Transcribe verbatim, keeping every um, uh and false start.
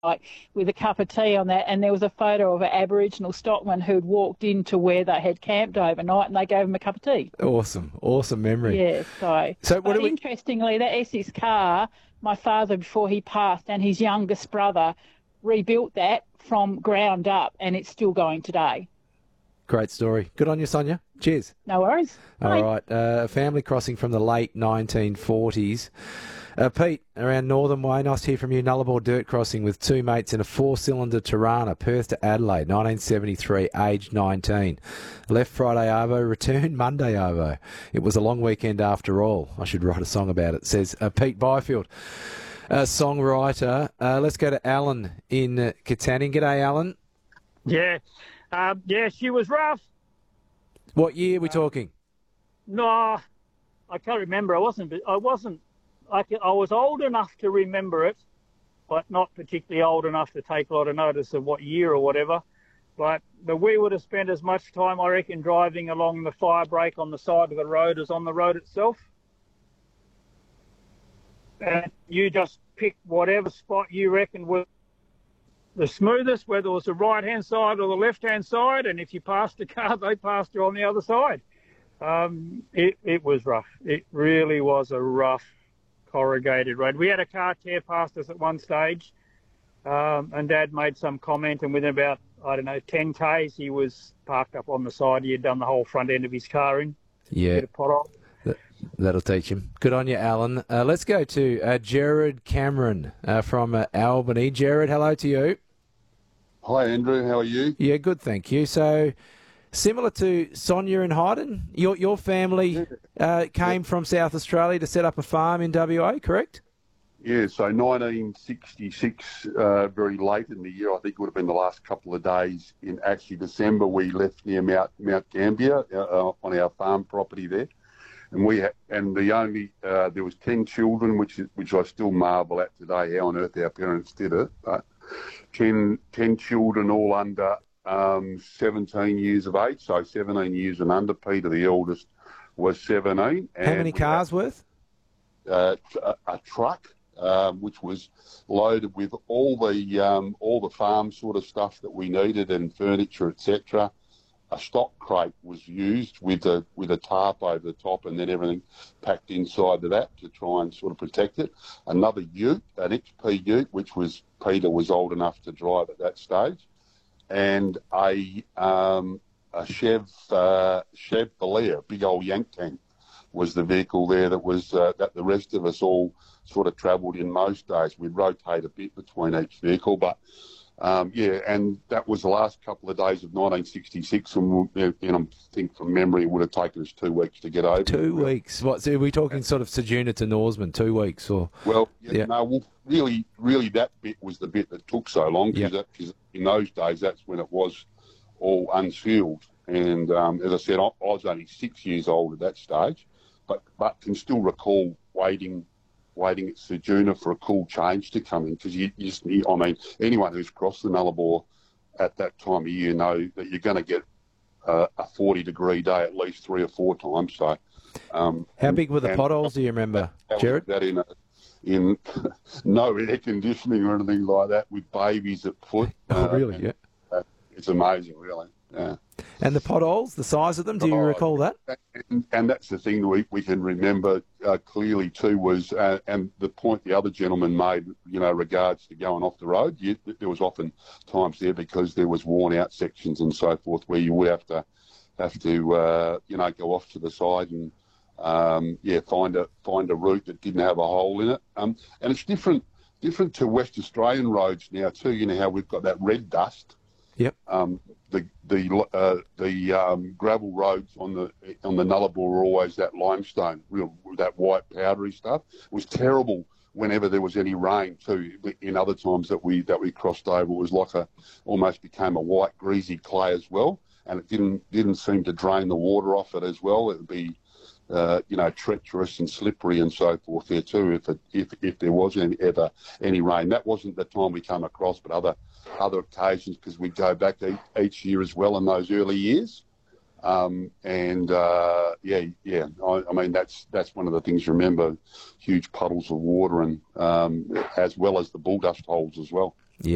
like with a cup of tea on that, and there was a photo of an Aboriginal stockman who'd walked into where they had camped overnight, and they gave him a cup of tea. Awesome, awesome memory. Yeah, so. So what but do we? Interestingly, that Essex car, my father, before he passed, and his youngest brother rebuilt that from ground up, and it's still going today. Great story. Good on you, Sonia. Cheers. No worries. All Bye. right. Uh, a family crossing from the late nineteen forties. Uh, Pete, around Northern Way, nice to hear from you. Nullarbor dirt crossing with two mates in a four-cylinder Tirana, Perth to Adelaide, nineteen seventy-three, aged nineteen. Left Friday arvo, returned Monday arvo. It was a long weekend after all. I should write a song about it, says uh, Pete Byfield, uh, songwriter. Uh, let's go to Alan in uh, Katanning. G'day, Alan. Yeah. Um, yeah, she was rough. What year are we talking? No, I can't remember. I wasn't. I wasn't. I, I was old enough to remember it, but not particularly old enough to take a lot of notice of what year or whatever. But, but we would have spent as much time, I reckon, driving along the fire break on the side of the road as on the road itself. And you just pick whatever spot you reckon was the smoothest, whether it was the right-hand side or the left-hand side, and if you passed a car, they passed you on the other side. Um, it, it was rough. It really was a rough corrugated road. We had a car tear past us at one stage, um, and Dad made some comment, and within about, I don't know, ten kays, he was parked up on the side. He had done the whole front end of his car in. Yeah. That, that'll teach him. Good on you, Alan. Uh, let's go to uh, Jared Cameron uh, from uh, Albany. Jared, hello to you. Hi, Andrew. How are you? Yeah, good, thank you. So, similar to Sonia and Hayden, your your family uh, came from South Australia to set up a farm in W A, correct? Yeah, so nineteen sixty-six, uh, very late in the year, I think it would have been the last couple of days in actually December, we left near Mount Mount Gambier uh, on our farm property there. And we ha- and the only, uh, there was ten children, which is, which I still marvel at today, how on earth our parents did it. But ten, ten children all under um, seventeen years of age, so seventeen years and under. Peter, the eldest, was seventeen. And How many cars had, worth? Uh, a, a truck, um, which was loaded with all the um, all the farm sort of stuff that we needed and furniture, et cetera. A stock crate was used with a with a tarp over the top, and then everything packed inside of that to try and sort of protect it. Another ute, an X P ute, which was Peter was old enough to drive at that stage, and a um, a Chev uh, Chev Belair, big old yank tank, was the vehicle there that was uh, that the rest of us all sort of travelled in most days. We'd rotate a bit between each vehicle, but. Um, yeah, and that was the last couple of days of nineteen sixty-six, and, and I think from memory it would have taken us two weeks to get over. Two it. weeks? What? So are we talking sort of Ceduna to Norseman, two weeks? or? Well, yeah, yeah. no, well, really, really that bit was the bit that took so long, because yep. in those days that's when it was all unsealed. And um, as I said, I, I was only six years old at that stage, but, but can still recall waiting waiting at Ceduna for a cool change to come in, because you, you just, I mean, anyone who's crossed the Nullarbor at that time of year know that you're going to get uh, a forty degree day at least three or four times. So, um, how big were the potholes? Do you remember, that Jared? That in a, in no air conditioning or anything like that, with babies at foot. Oh, uh, really? Yeah. Uh, it's amazing, really. Yeah. And the potholes, the size of them, do you oh, recall that? And, and that's the thing we we can remember uh, clearly too was, uh, and the point the other gentleman made, you know, regards to going off the road, you, there was often times there, because there was worn out sections and so forth, where you would have to have to uh, you know, go off to the side and um, yeah, find a find a route that didn't have a hole in it. Um, and it's different different to West Australian roads now too. You know how we've got that red dust. Yep. Um, the the uh, the um, gravel roads on the on the Nullarbor were always that limestone, real that white powdery stuff. It was terrible whenever there was any rain too. In other times that we that we crossed over, it was like a almost became a white greasy clay as well, and it didn't didn't seem to drain the water off it as well. It would be uh, you know, treacherous and slippery and so forth there too, if it, if if there was any, ever any rain. That wasn't the time we came across, but other other occasions, because we'd go back each year as well in those early years. Um, and uh, yeah, yeah, I, I mean that's that's one of the things. Remember, huge puddles of water, and um, as well as the bull dust holes as well.